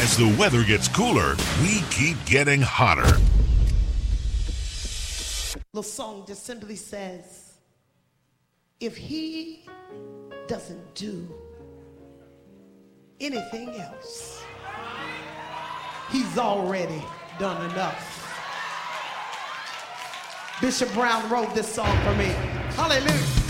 As the weather gets cooler, we keep getting hotter. The song just simply says, if he doesn't do anything else, he's already done enough. Bishop Brown wrote this song for me. Hallelujah.